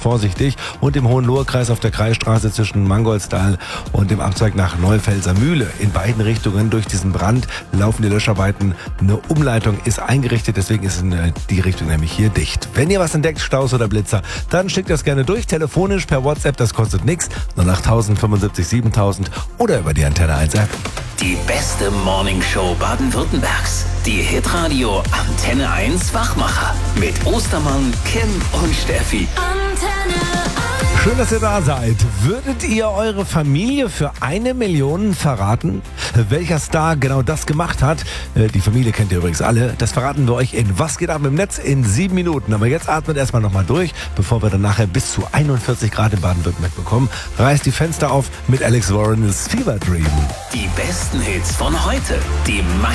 vorsichtig. Und im Hohenlohe-Kreis auf der Kreisstraße zwischen Mangolstal und dem Abzweig nach Neufelser Mühle. In beiden Richtungen durch diesen Brand laufen die Löscharbeiten. Eine Umleitung ist eingerichtet, deswegen ist die Richtung nämlich hier dicht. Wenn ihr was entdeckt, Staus oder Blitzer, dann schickt das gerne durch, telefonisch, per WhatsApp, das kostet nichts. 08000 75 7000 oder über die Antenne 1 App. Die beste Morningshow Baden-Württembergs. Die Hitradio Antenne 1 Wachmacher. Mit Ostermann, Kim und Steffi. Antenne 1. Schön, dass ihr da seid. Würdet ihr eure Familie für 1 Million verraten? Welcher Star genau das gemacht hat? Die Familie kennt ihr übrigens alle. Das verraten wir euch in Was geht ab im Netz in 7 Minuten. Aber jetzt atmet erstmal nochmal durch, bevor wir dann nachher bis zu 41 Grad in Baden-Württemberg bekommen. Reißt die Fenster auf mit Alex Warren's Fever Dream. Die besten Hits von heute. Die meisten